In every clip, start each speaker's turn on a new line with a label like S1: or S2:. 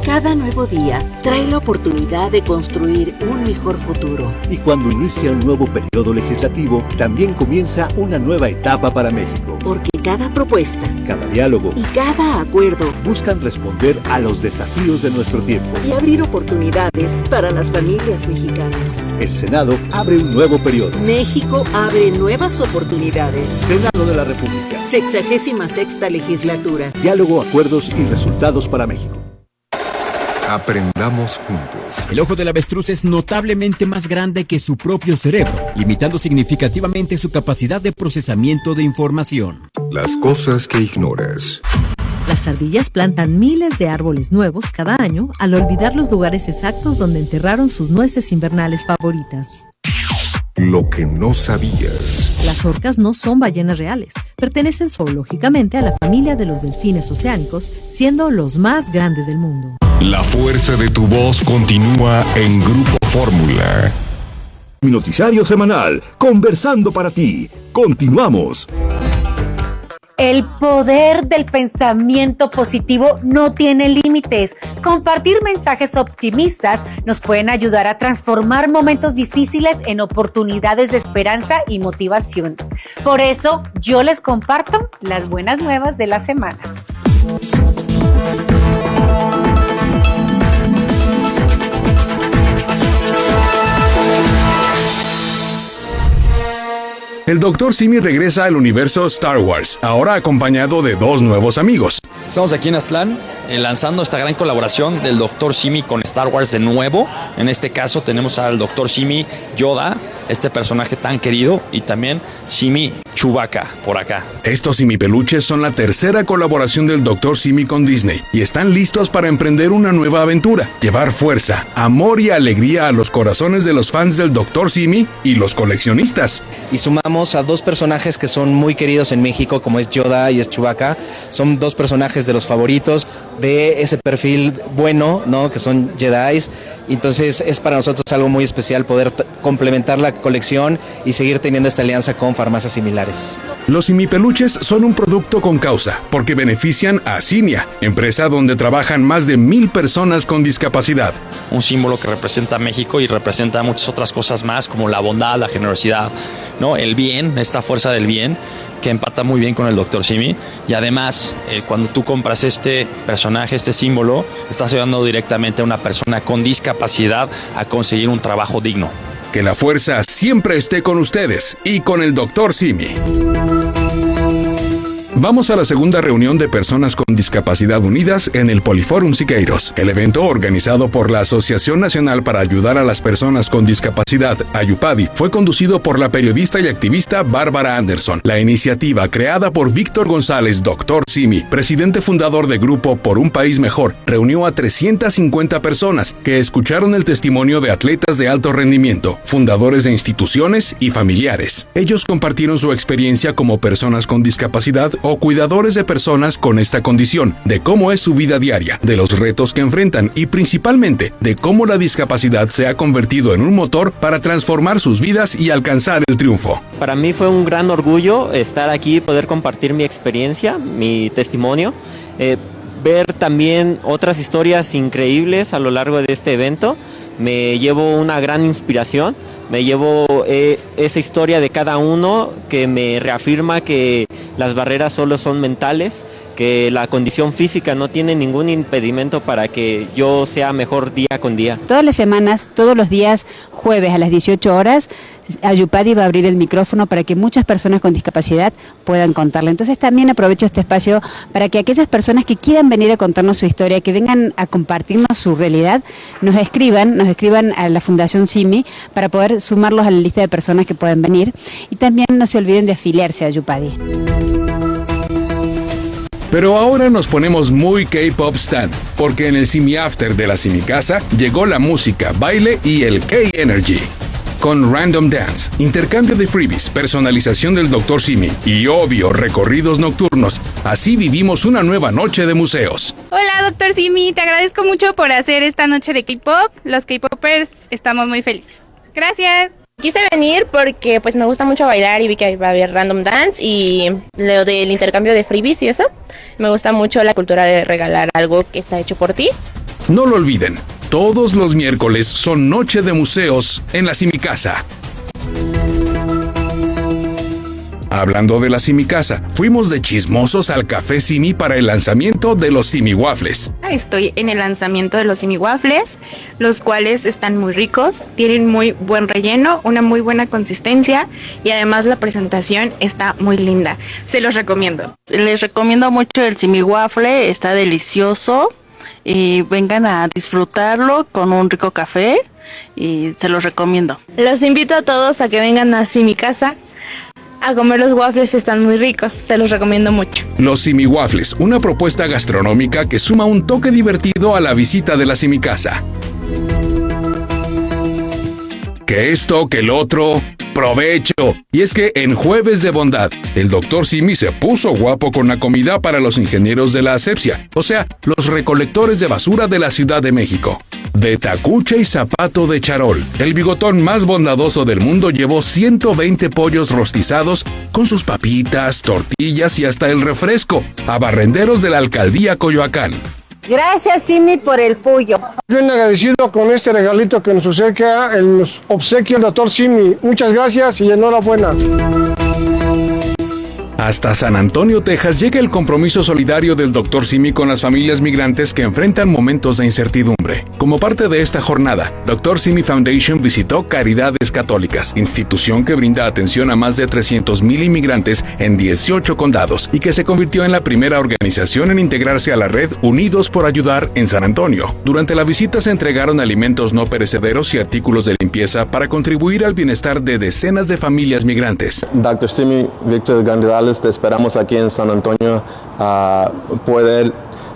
S1: Cada nuevo día trae la oportunidad de construir un mejor futuro.
S2: Y cuando inicia un nuevo periodo legislativo, también comienza una nueva etapa para México.
S1: Porque cada propuesta,
S2: cada diálogo
S1: y cada acuerdo
S2: buscan responder a los desafíos de nuestro tiempo
S1: y abrir oportunidades para las familias mexicanas.
S2: El Senado abre un nuevo periodo.
S1: México abre nuevas oportunidades.
S2: Senado de la República.
S1: 66ª legislatura.
S2: Diálogo, acuerdos y resultados para México.
S3: Aprendamos juntos.
S4: El ojo del avestruz es notablemente más grande que su propio cerebro, limitando significativamente su capacidad de procesamiento de información.
S3: Las cosas que ignoras.
S5: Las ardillas plantan miles de árboles nuevos cada año al olvidar los lugares exactos donde enterraron sus nueces invernales favoritas.
S3: Lo que no sabías.
S5: Las orcas no son ballenas reales. Pertenecen zoológicamente a la familia de los delfines oceánicos, siendo los más grandes del mundo.
S3: La fuerza de tu voz continúa en Grupo Fórmula.
S6: Mi noticiario semanal, conversando para ti. Continuamos.
S7: El poder del pensamiento positivo no tiene límites. Compartir mensajes optimistas nos pueden ayudar a transformar momentos difíciles en oportunidades de esperanza y motivación. Por eso, yo les comparto las buenas nuevas de la semana.
S6: El Dr. Simi regresa al universo Star Wars, ahora acompañado de dos nuevos amigos.
S8: Estamos aquí en Aztlán lanzando esta gran colaboración del Dr. Simi con Star Wars de nuevo. En este caso tenemos al Dr. Simi Yoda, este personaje tan querido, y también Simi Chewbacca por acá.
S6: Estos Simi peluches son la tercera colaboración del Dr. Simi con Disney y están listos para emprender una nueva aventura, llevar fuerza, amor y alegría a los corazones de los fans del Dr. Simi y los coleccionistas.
S9: Y sumamos a dos personajes que son muy queridos en México, como es Yoda y es Chewbacca. Son dos personajes de los favoritos de ese perfil bueno, ¿no? Que son Jedis. Entonces es para nosotros algo muy especial poder complementar la colección y seguir teniendo esta alianza con farmacias similares.
S6: Los Simi peluches son un producto con causa, porque benefician a Cinia, empresa donde trabajan más de 1,000 personas con discapacidad.
S8: Un símbolo que representa a México y representa muchas otras cosas más, como la bondad, la generosidad, ¿no? El bien, esta fuerza del bien, que empata muy bien con el Dr. Simi. Y además, cuando tú compras este personaje, este símbolo, estás ayudando directamente a una persona con discapacidad a conseguir un trabajo digno.
S6: Que la fuerza siempre esté con ustedes y con el Dr. Simi. Vamos a la segunda reunión de Personas con Discapacidad Unidas en el Poliforum Siqueiros. El evento, organizado por la Asociación Nacional para Ayudar a las Personas con Discapacidad, AYUPADI, fue conducido por la periodista y activista Bárbara Anderson. La iniciativa, creada por Víctor González, Dr. Simi, presidente fundador de Grupo Por un País Mejor, reunió a 350 personas que escucharon el testimonio de atletas de alto rendimiento, fundadores de instituciones y familiares. Ellos compartieron su experiencia como personas con discapacidad o cuidadores de personas con esta condición, de cómo es su vida diaria, de los retos que enfrentan y principalmente de cómo la discapacidad se ha convertido en un motor para transformar sus vidas y alcanzar el triunfo.
S10: Para mí fue un gran orgullo estar aquí, poder compartir mi experiencia, mi testimonio, ver también otras historias increíbles a lo largo de este evento. Me llevo una gran inspiración, me llevo esa historia de cada uno que me reafirma que las barreras solo son mentales, que la condición física no tiene ningún impedimento para que yo sea mejor día con día.
S11: Todas las semanas, todos los días, jueves a las 18 horas, AYUPADI va a abrir el micrófono para que muchas personas con discapacidad puedan contarla. Entonces también aprovecho este espacio para que aquellas personas que quieran venir a contarnos su historia, que vengan a compartirnos su realidad, nos escriban a la Fundación Simi para poder sumarlos a la lista de personas que pueden venir. Y también no se olviden de afiliarse a AYUPADI.
S6: Pero ahora nos ponemos muy K-Pop stan, porque en el Simi After de la Simi Casa llegó la música, baile y el K-Energy. Con Random Dance, intercambio de freebies, personalización del Dr. Simi y, obvio, recorridos nocturnos. Así vivimos una nueva noche de museos.
S12: Hola, Dr. Simi, te agradezco mucho por hacer esta noche de K-Pop. Los K-Popers estamos muy felices. Gracias.
S13: Quise venir porque pues me gusta mucho bailar y vi que iba a haber Random Dance y lo del intercambio de freebies y eso. Me gusta mucho la cultura de regalar algo que está hecho por ti.
S6: No lo olviden, todos los miércoles son Noche de Museos en la Simicasa. Hablando de la Simicasa, fuimos de chismosos al Café Simi para el lanzamiento de los Simi Waffles.
S14: Estoy en el lanzamiento de los Simi Waffles, los cuales están muy ricos, tienen muy buen relleno, una muy buena consistencia y además la presentación está muy linda. Se los recomiendo.
S15: Les recomiendo mucho el Simi Waffle, está delicioso y vengan a disfrutarlo con un rico café y se los recomiendo.
S16: Los invito a todos a que vengan a Simicasa a comer los waffles, están muy ricos, se los recomiendo mucho.
S6: Los Simi Waffles, una propuesta gastronómica que suma un toque divertido a la visita de la Simicasa. Que esto, que el otro, ¡provecho! Y es que en Jueves de Bondad, el Dr. Simi se puso guapo con la comida para los ingenieros de la asepsia, o sea, los recolectores de basura de la Ciudad de México. De tacuche y zapato de charol, el bigotón más bondadoso del mundo llevó 120 pollos rostizados con sus papitas, tortillas y hasta el refresco a barrenderos de la alcaldía Coyoacán.
S17: Gracias, Simi, por el pollo.
S18: Bien agradecido con este regalito que nos obsequia el doctor Simi. Muchas gracias y enhorabuena.
S6: Hasta San Antonio, Texas, llega el compromiso solidario del Dr. Simi con las familias migrantes que enfrentan momentos de incertidumbre. Como parte de esta jornada, Dr. Simi Foundation visitó Caridades Católicas, institución que brinda atención a más de 300,000 inmigrantes en 18 condados y que se convirtió en la primera organización en integrarse a la red Unidos por Ayudar en San Antonio. Durante la visita se entregaron alimentos no perecederos y artículos de limpieza para contribuir al bienestar de decenas de familias migrantes.
S19: Dr. Simi, Víctor Gandales, te esperamos aquí en San Antonio a poder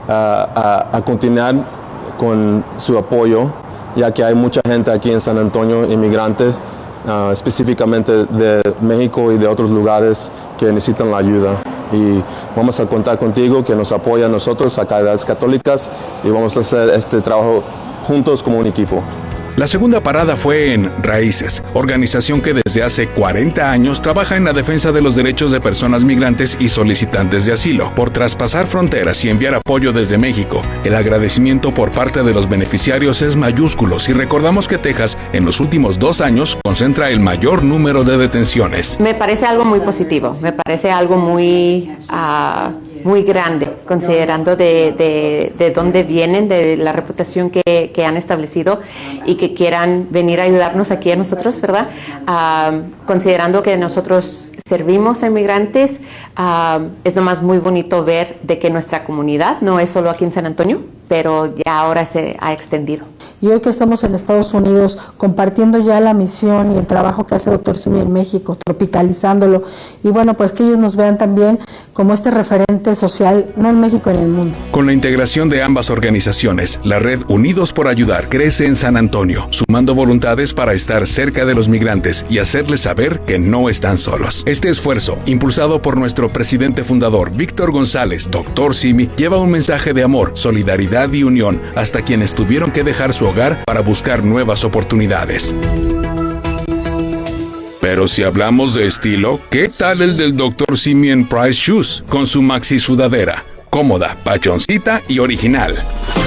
S19: a continuar con su apoyo, ya que hay mucha gente aquí en San Antonio, inmigrantes, específicamente de México y de otros lugares que necesitan la ayuda. Y vamos a contar contigo, que nos apoya a nosotros, a Caridades Católicas, y vamos a hacer este trabajo juntos como un equipo.
S6: La segunda parada fue en Raíces, organización que desde hace 40 años trabaja en la defensa de los derechos de personas migrantes y solicitantes de asilo. Por traspasar fronteras y enviar apoyo desde México, el agradecimiento por parte de los beneficiarios es mayúsculo si recordamos que Texas, en los últimos 2 años, concentra el mayor número de detenciones.
S20: Me parece algo muy positivo, me parece algo muy grande, considerando de dónde vienen, de la reputación que han establecido y que quieran venir a ayudarnos aquí a nosotros, ¿verdad? Considerando que nosotros servimos a inmigrantes, es nomás muy bonito ver de que nuestra comunidad no es solo aquí en San Antonio, pero ya ahora se ha extendido.
S21: Y hoy que estamos en Estados Unidos compartiendo ya la misión y el trabajo que hace Dr. Simi en México, tropicalizándolo, y bueno, pues que ellos nos vean también como este referente social, no en México, en el mundo.
S6: Con la integración de ambas organizaciones, la red Unidos por Ayudar crece en San Antonio, sumando voluntades para estar cerca de los migrantes y hacerles saber que no están solos. Este esfuerzo, impulsado por nuestro presidente fundador, Víctor González, Dr. Simi, lleva un mensaje de amor, solidaridad y unión hasta quienes tuvieron que dejar su hogar para buscar nuevas oportunidades. Pero si hablamos de estilo, ¿qué tal el del Dr. Simi en Price Shoes? Con su maxi sudadera, cómoda, pachoncita y original.